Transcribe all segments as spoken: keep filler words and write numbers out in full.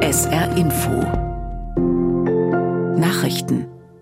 S R Info Nachrichten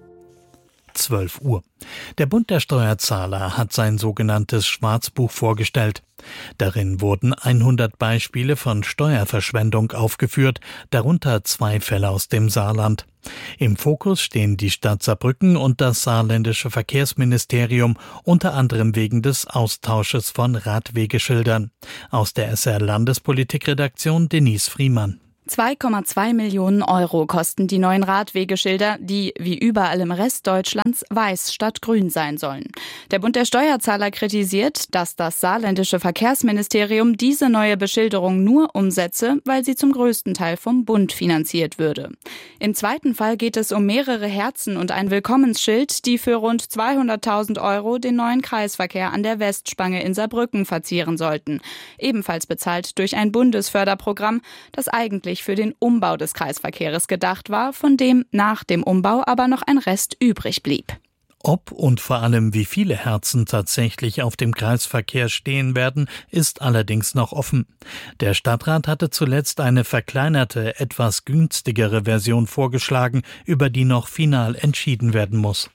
zwölf Uhr. Der Bund der Steuerzahler hat sein sogenanntes Schwarzbuch vorgestellt. Darin wurden hundert Beispiele von Steuerverschwendung aufgeführt, darunter zwei Fälle aus dem Saarland. Im Fokus stehen die Stadt Saarbrücken und das saarländische Verkehrsministerium, unter anderem wegen des Austausches von Radwegeschildern. Aus der S R-Landespolitikredaktion Denise Friemann. zwei Komma zwei Millionen Euro kosten die neuen Radwegeschilder, die, wie überall im Rest Deutschlands, weiß statt grün sein sollen. Der Bund der Steuerzahler kritisiert, dass das saarländische Verkehrsministerium diese neue Beschilderung nur umsetze, weil sie zum größten Teil vom Bund finanziert würde. Im zweiten Fall geht es um mehrere Herzen und ein Willkommensschild, die für rund zweihunderttausend Euro den neuen Kreisverkehr an der Westspange in Saarbrücken verzieren sollten. Ebenfalls bezahlt durch ein Bundesförderprogramm, das eigentlich für den Umbau des Kreisverkehrs gedacht war, von dem nach dem Umbau aber noch ein Rest übrig blieb. Ob und vor allem wie viele Herzen tatsächlich auf dem Kreisverkehr stehen werden, ist allerdings noch offen. Der Stadtrat hatte zuletzt eine verkleinerte, etwas günstigere Version vorgeschlagen, über die noch final entschieden werden muss.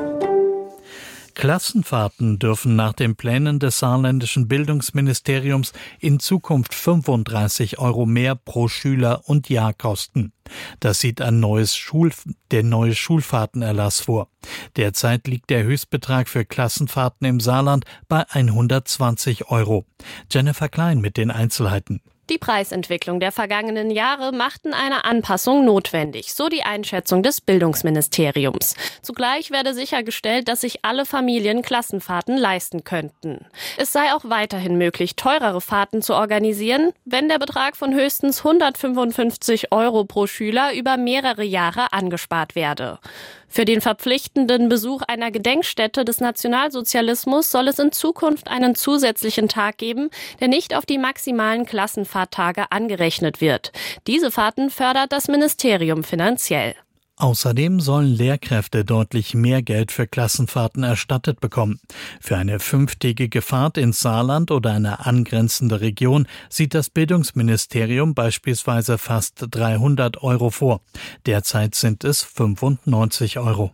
Klassenfahrten dürfen nach den Plänen des saarländischen Bildungsministeriums in Zukunft fünfunddreißig Euro mehr pro Schüler und Jahr kosten. Das sieht ein neues Schul- der neue Schulfahrtenerlass vor. Derzeit liegt der Höchstbetrag für Klassenfahrten im Saarland bei hundertzwanzig Euro. Jennifer Klein mit den Einzelheiten. Die Preisentwicklung der vergangenen Jahre machten eine Anpassung notwendig, so die Einschätzung des Bildungsministeriums. Zugleich werde sichergestellt, dass sich alle Familien Klassenfahrten leisten könnten. Es sei auch weiterhin möglich, teurere Fahrten zu organisieren, wenn der Betrag von höchstens hundertfünfundfünfzig Euro pro Schüler über mehrere Jahre angespart werde. Für den verpflichtenden Besuch einer Gedenkstätte des Nationalsozialismus soll es in Zukunft einen zusätzlichen Tag geben, der nicht auf die maximalen Klassenfahrttage angerechnet wird. Diese Fahrten fördert das Ministerium finanziell. Außerdem sollen Lehrkräfte deutlich mehr Geld für Klassenfahrten erstattet bekommen. Für eine fünftägige Fahrt ins Saarland oder eine angrenzende Region sieht das Bildungsministerium beispielsweise fast dreihundert Euro vor. Derzeit sind es fünfundneunzig Euro.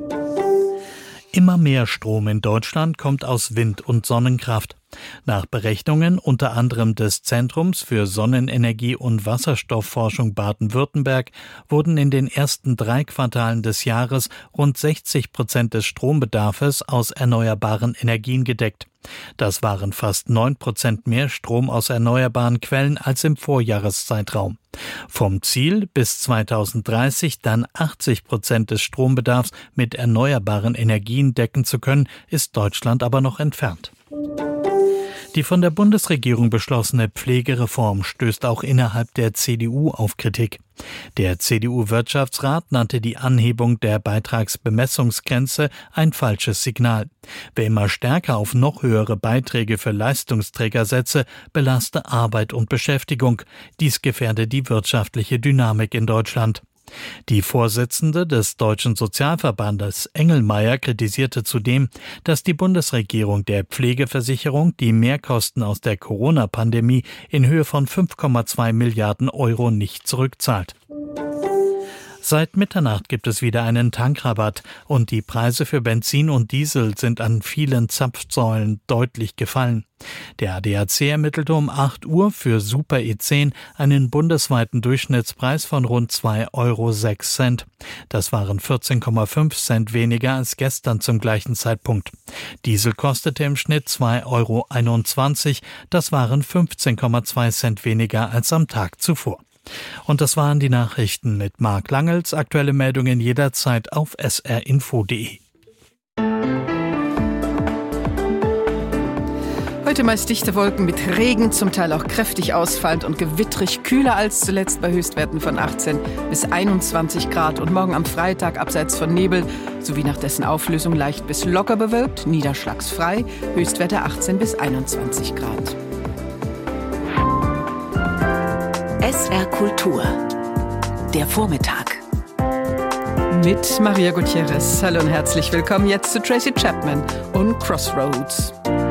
Immer mehr Strom in Deutschland kommt aus Wind- und Sonnenkraft. Nach Berechnungen unter anderem des Zentrums für Sonnenenergie und Wasserstoffforschung Baden-Württemberg wurden in den ersten drei Quartalen des Jahres rund sechzig Prozent des Strombedarfs aus erneuerbaren Energien gedeckt. Das waren fast neun Prozent mehr Strom aus erneuerbaren Quellen als im Vorjahreszeitraum. Vom Ziel, bis zweitausenddreißig dann achtzig Prozent des Strombedarfs mit erneuerbaren Energien decken zu können, ist Deutschland aber noch entfernt. Die von der Bundesregierung beschlossene Pflegereform stößt auch innerhalb der C D U auf Kritik. Der C D U-Wirtschaftsrat nannte die Anhebung der Beitragsbemessungsgrenze ein falsches Signal. Wer immer stärker auf noch höhere Beiträge für Leistungsträger setze, belaste Arbeit und Beschäftigung. Dies gefährde die wirtschaftliche Dynamik in Deutschland. Die Vorsitzende des Deutschen Sozialverbandes Engelmeier kritisierte zudem, dass die Bundesregierung der Pflegeversicherung die Mehrkosten aus der Corona-Pandemie in Höhe von fünf Komma zwei Milliarden Euro nicht zurückzahlt. Seit Mitternacht gibt es wieder einen Tankrabatt und die Preise für Benzin und Diesel sind an vielen Zapfsäulen deutlich gefallen. Der A D A C ermittelte um acht Uhr für Super E zehn einen bundesweiten Durchschnittspreis von rund zwei Euro sechs Cent. Das waren vierzehn Komma fünf Cent weniger als gestern zum gleichen Zeitpunkt. Diesel kostete im Schnitt zwei Euro einundzwanzig, das waren fünfzehn Komma zwei Cent weniger als am Tag zuvor. Und das waren die Nachrichten mit Marc Langels. Aktuelle Meldungen jederzeit auf s r info punkt d e. Heute meist dichte Wolken mit Regen, zum Teil auch kräftig ausfallend und gewittrig, kühler als zuletzt bei Höchstwerten von achtzehn bis einundzwanzig Grad. Und morgen am Freitag abseits von Nebel sowie nach dessen Auflösung leicht bis locker bewölkt, niederschlagsfrei, Höchstwerte achtzehn bis einundzwanzig Grad. S R Kultur. Der Vormittag. Mit Maria Gutierrez. Hallo und herzlich willkommen jetzt zu Tracy Chapman und Crossroads.